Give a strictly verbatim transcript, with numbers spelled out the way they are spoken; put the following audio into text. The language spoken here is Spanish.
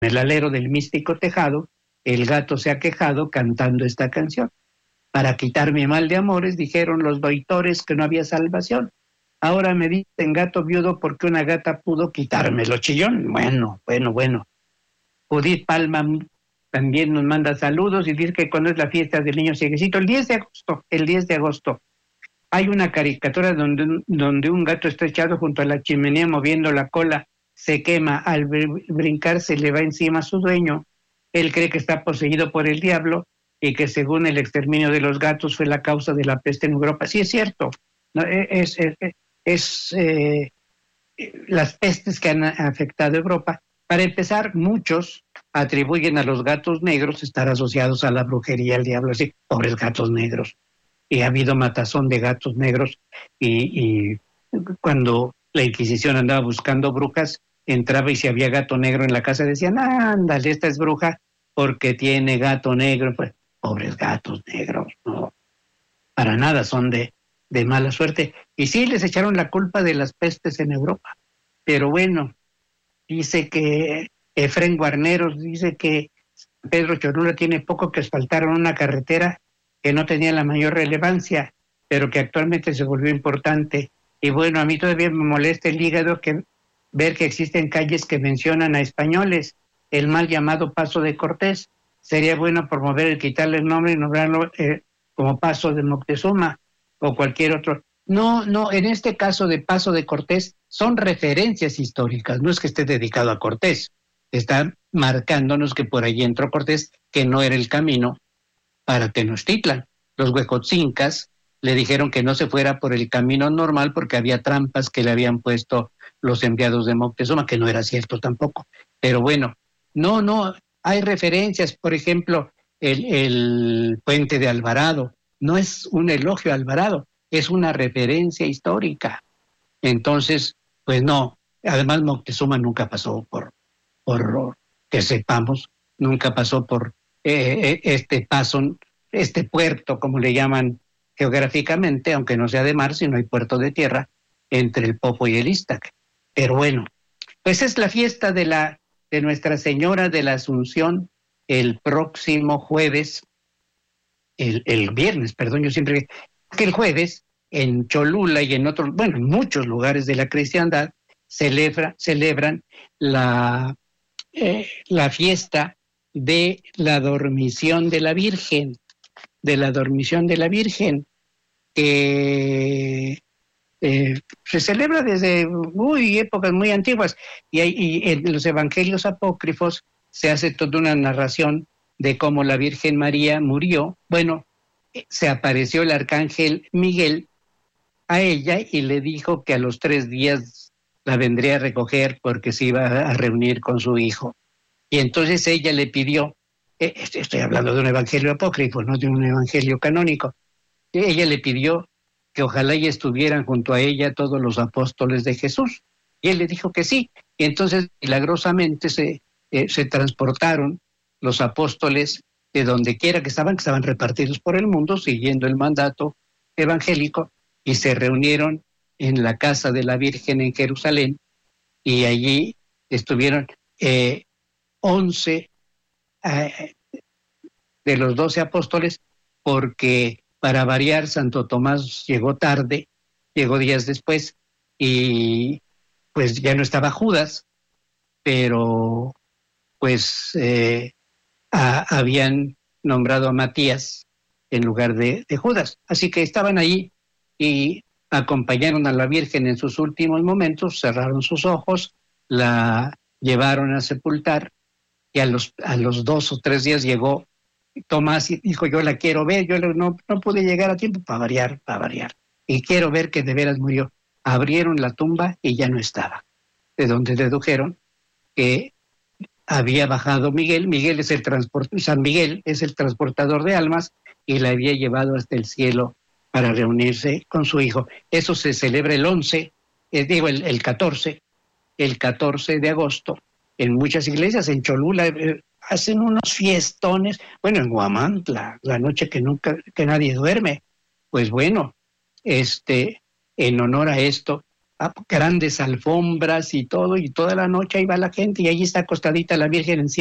el alero del místico tejado, el gato se ha quejado cantando esta canción. Para quitar mi mal de amores, dijeron los doitores que no había salvación. Ahora me dicen gato viudo porque una gata pudo quitármelo, chillón. Bueno, bueno, bueno. Judith Palma también nos manda saludos y dice que cuando es la fiesta del niño cieguecito, el diez de agosto, el diez de agosto, hay una caricatura donde, donde un gato está echado junto a la chimenea moviendo la cola, se quema, al brincar se le va encima a su dueño. Él cree que está poseído por el diablo y que según el exterminio de los gatos fue la causa de la peste en Europa. Sí, es cierto. No, es, es, es eh, las pestes que han afectado a Europa. Para empezar, muchos atribuyen a los gatos negros estar asociados a la brujería, al diablo, así, pobres gatos negros. Y ha habido matazón de gatos negros y, y cuando la Inquisición andaba buscando brujas, entraba y si había gato negro en la casa decían, ándale, esta es bruja porque tiene gato negro. Pues, pobres gatos negros, no, para nada son de, de mala suerte. Y sí, les echaron la culpa de las pestes en Europa. Pero bueno, dice que Efrén Guarneros dice que Pedro Cholula tiene poco que asfaltaron una carretera que no tenía la mayor relevancia, pero que actualmente se volvió importante. Y bueno, a mí todavía me molesta el hígado que ver que existen calles que mencionan a españoles, el mal llamado Paso de Cortés. Sería bueno promover el quitarle el nombre y nombrarlo eh, como Paso de Moctezuma o cualquier otro. No, no, en este caso de Paso de Cortés son referencias históricas, no es que esté dedicado a Cortés, está marcándonos que por allí entró Cortés, que no era el camino para Tenochtitlan. Los huejotzincas le dijeron que no se fuera por el camino normal porque había trampas que le habían puesto los enviados de Moctezuma, que no era cierto tampoco. Pero bueno, no, no, hay referencias, por ejemplo, el, el puente de Alvarado, no es un elogio a Alvarado, es una referencia histórica. Entonces, pues no, además Moctezuma nunca pasó por, por que sepamos, nunca pasó por eh, este paso, este puerto, como le llaman geográficamente, aunque no sea de mar, sino hay puerto de tierra, entre el Popo y el Ístac. Pero bueno, pues es la fiesta de la de Nuestra Señora de la Asunción el próximo jueves, el, el viernes, perdón, yo siempre que el jueves en Cholula y en otros, bueno, en muchos lugares de la cristiandad celebra, celebran la, eh, la fiesta de la dormición de la Virgen, de la dormición de la Virgen, que eh, se celebra desde muy épocas muy antiguas y, hay, y en los evangelios apócrifos se hace toda una narración de cómo la Virgen María murió. Bueno, se apareció el arcángel Miguel a ella y le dijo que a los tres días la vendría a recoger porque se iba a reunir con su hijo. Y entonces ella le pidió, eh, estoy hablando de un evangelio apócrifo, no de un evangelio canónico, ella le pidió que ojalá y estuvieran junto a ella todos los apóstoles de Jesús. Y él le dijo que sí. Y entonces milagrosamente se, eh, se transportaron los apóstoles de donde quiera que estaban, que estaban repartidos por el mundo, siguiendo el mandato evangélico, y se reunieron en la casa de la Virgen en Jerusalén, y allí estuvieron eh, once eh, de los doce apóstoles, porque para variar Santo Tomás llegó tarde, llegó días después, y pues ya no estaba Judas, pero pues eh, a, habían nombrado a Matías en lugar de, de Judas. Así que estaban ahí y acompañaron a la Virgen en sus últimos momentos, cerraron sus ojos, la llevaron a sepultar, y a los, a los dos o tres días llegó Tomás y dijo, yo la quiero ver, yo no, no pude llegar a tiempo, para variar, para variar, y quiero ver que de veras murió. Abrieron la tumba y ya no estaba, de donde dedujeron que había bajado Miguel, Miguel es el transport, San Miguel es el transportador de almas, y la había llevado hasta el cielo para reunirse con su hijo. Eso se celebra el once, eh, digo el, el catorce, el catorce de agosto, en muchas iglesias, en Cholula, eh, hacen unos fiestones, bueno, en Huamantla, la noche que nunca, que nadie duerme. Pues bueno, este, en honor a esto, ah, grandes alfombras y todo, y toda la noche ahí va la gente y allí está acostadita la Virgen en